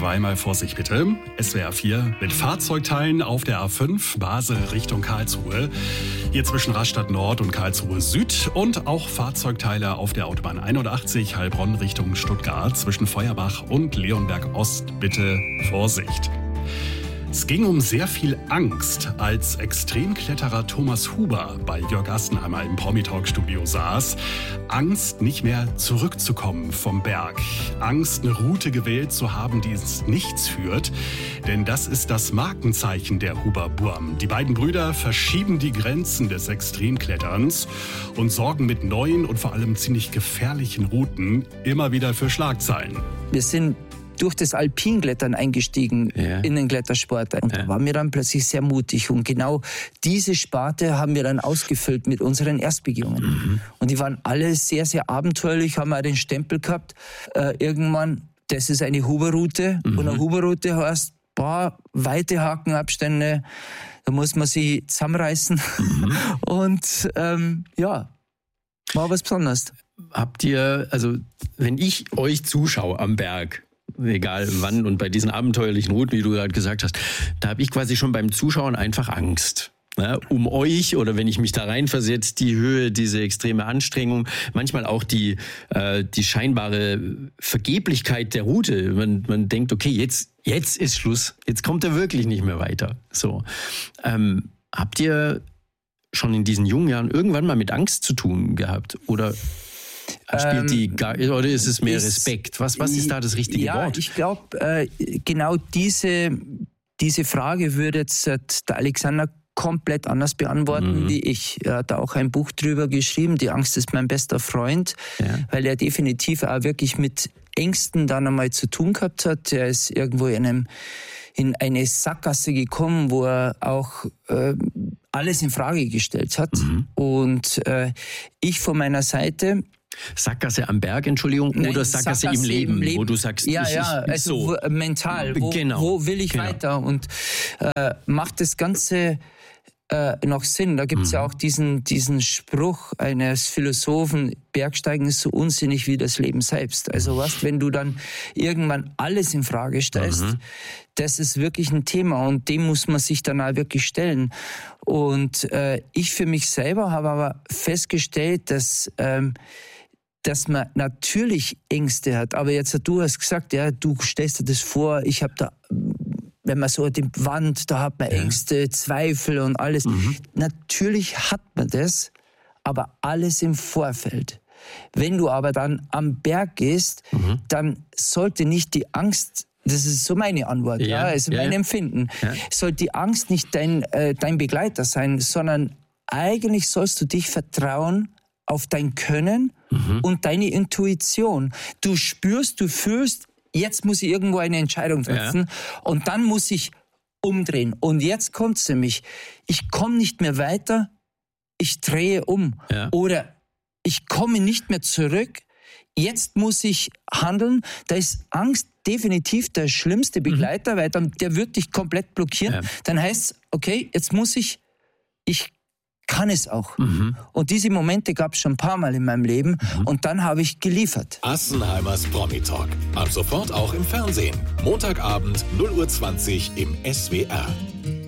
zweimal Vorsicht bitte. SWR 4 mit Fahrzeugteilen auf der A5 Basel Richtung Karlsruhe. Hier zwischen Rastatt Nord und Karlsruhe Süd. Und auch Fahrzeugteile auf der Autobahn 81 Heilbronn Richtung Stuttgart zwischen Feuerbach und Leonberg Ost. Bitte Vorsicht. Es ging um sehr viel Angst, als Extremkletterer Thomas Huber bei Jörg Assenheimer im Promi-Talk-Studio saß. Angst, nicht mehr zurückzukommen vom Berg. Angst, eine Route gewählt zu haben, die ins Nichts führt. Denn das ist das Markenzeichen der Huber-Burm. Die beiden Brüder verschieben die Grenzen des Extremkletterns und sorgen mit neuen und vor allem ziemlich gefährlichen Routen immer wieder für Schlagzeilen. Wir sind durch das Alpinklettern eingestiegen in den Klettersport. Und da waren wir dann plötzlich sehr mutig. Und genau diese Sparte haben wir dann ausgefüllt mit unseren Erstbegehungen. Mhm. Und die waren alle sehr, sehr abenteuerlich, haben auch den Stempel gehabt. Irgendwann, das ist eine Huber-Route. Mhm. Und eine Huber-Route heißt, weite Hakenabstände, da muss man sich zusammenreißen. Mhm. Und war was Besonderes. Habt ihr, also wenn ich euch zuschaue am Berg, egal wann und bei diesen abenteuerlichen Routen, wie du gerade gesagt hast, da habe ich quasi schon beim Zuschauen einfach Angst. Ja, um euch oder wenn ich mich da reinversetze, die Höhe, diese extreme Anstrengung, manchmal auch die scheinbare Vergeblichkeit der Route. Man denkt, okay, jetzt ist Schluss, jetzt kommt er wirklich nicht mehr weiter. So, habt ihr schon in diesen jungen Jahren irgendwann mal mit Angst zu tun gehabt oder oder ist es mehr Respekt? Was ist da das richtige Wort? Ja, ich glaube, genau diese Frage würde jetzt der Alexander komplett anders beantworten wie ich. Er hat auch ein Buch drüber geschrieben, Die Angst ist mein bester Freund, weil er definitiv auch wirklich mit Ängsten dann einmal zu tun gehabt hat. Er ist irgendwo in eine Sackgasse gekommen, wo er auch alles in Frage gestellt hat. Und ich von meiner Seite... Sackgasse am Berg, Entschuldigung, oder Sackgasse im Leben, wo du sagst, also mental, wo will ich weiter und macht das Ganze noch Sinn? Da gibt es ja auch diesen Spruch eines Philosophen, Bergsteigen ist so unsinnig wie das Leben selbst. Also wenn du dann irgendwann alles in Frage stellst, das ist wirklich ein Thema und dem muss man sich dann auch wirklich stellen. Und ich für mich selber habe aber festgestellt, dass man natürlich Ängste hat. Aber jetzt, du hast gesagt, du stellst dir das vor, ich habe da, wenn man so die Wand, da hat man Ängste, Zweifel und alles. Natürlich hat man das, aber alles im Vorfeld. Wenn du aber dann am Berg gehst, dann sollte nicht die Angst, das ist so meine Antwort, mein Empfinden, sollte die Angst nicht dein Begleiter sein, sondern eigentlich sollst du dich vertrauen auf dein Können und deine Intuition. Du spürst, du fühlst, jetzt muss ich irgendwo eine Entscheidung treffen und dann muss ich umdrehen. Und jetzt kommt's nämlich, ich komme nicht mehr weiter, ich drehe um. Ja. Oder ich komme nicht mehr zurück, jetzt muss ich handeln. Da ist Angst definitiv der schlimmste Begleiter, weil der wird dich komplett blockieren. Ja. Dann heißt es, okay, jetzt muss ich kann es auch. Und diese Momente gab es schon ein paar Mal in meinem Leben und dann habe ich geliefert. Assenheimers Promi-Talk. Ab sofort auch im Fernsehen. Montagabend 0:20 Uhr im SWR.